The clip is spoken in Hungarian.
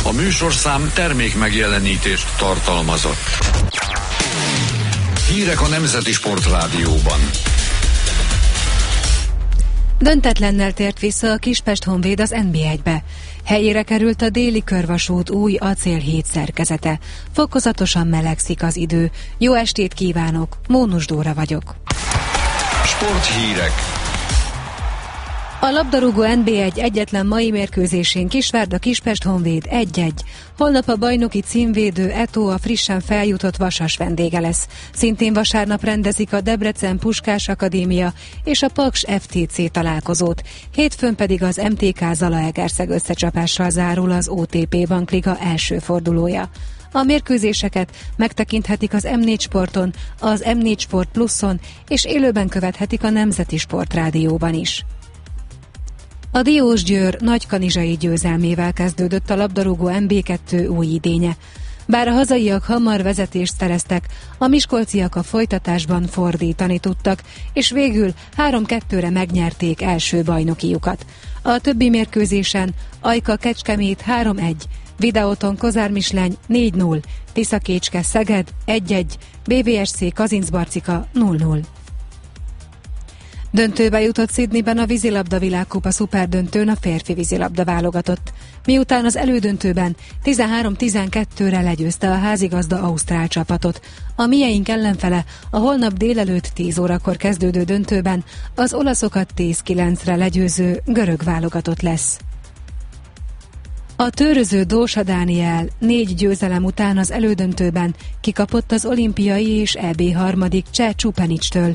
A műsorszám termék megjelenítést tartalmazott. Hírek a Nemzeti Sportrádióban. Döntetlennel tért vissza a Kispest Honvéd az NB1-be. Helyére került a déli körvasút új acélhíd szerkezete. Fokozatosan melegszik az idő. Jó estét kívánok, Mónus Dóra vagyok. Sporthírek. A labdarúgó NB1 egyetlen mai mérkőzésén Kisvárda Kispest Honvéd 1-1. Holnap a bajnoki címvédő Eto a frissen feljutott Vasas vendége lesz. Szintén vasárnap rendezik a Debrecen Puskás Akadémia és a Paks FTC találkozót. Hétfőn pedig az MTK Zalaegerszeg összecsapással zárul az OTP Bankliga első fordulója. A mérkőzéseket megtekinthetik az M4 Sporton, az M4 Sport Pluszon és élőben követhetik a Nemzeti Sportrádióban is. A Diósgyőr nagykanizsai győzelmével kezdődött a labdarúgó MB2 új idénye. Bár a hazaiak hamar vezetést szereztek, a miskolciak a folytatásban fordítani tudtak, és végül 3-2-re megnyerték első bajnokiukat. A többi mérkőzésen Ajka Kecskemét 3-1, Videóton Kozár Misleny 4-0, Tiszakécske Szeged 1-1, BVSC Kazincbarcika 0-0. Döntőbe jutott Sydneyben a vízilabda világkupa szuperdöntőn a férfi vízilabda válogatott, miután az elődöntőben 13-12-re legyőzte a házigazda ausztrál csapatot. A mieink ellenfele a holnap délelőtt 10 órakor kezdődő döntőben az olaszokat 10-9-re legyőző görög válogatott lesz. A tőröző Dósa Dániel 4 győzelem után az elődöntőben kikapott az olimpiai és EB harmadik Cseh Csupenicstől.